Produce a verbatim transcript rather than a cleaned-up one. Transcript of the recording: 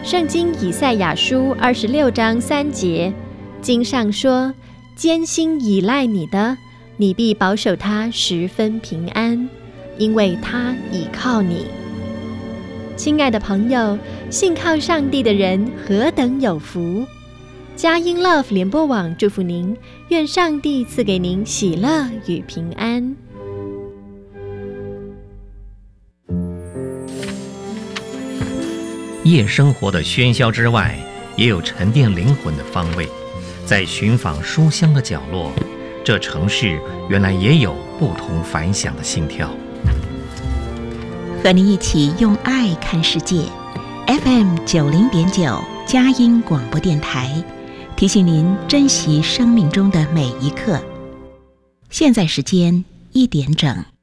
圣经以赛亚书二十六章三节，经上说：艰辛倚赖你的，你必保守他十分平安，因为他倚靠你。亲爱的朋友，信靠上帝的人何等有福！佳音 Love 联播网祝福您，愿上帝赐给您喜乐与平安。 夜生活的喧嚣之外，也有沉淀灵魂的方位。在寻访书香的角落，这城市原来也有不同凡响的心跳。 和你一起用爱看世界 ，F M 九零点九佳音广播电台，提醒您珍惜生命中的每一刻。现在时间一点整。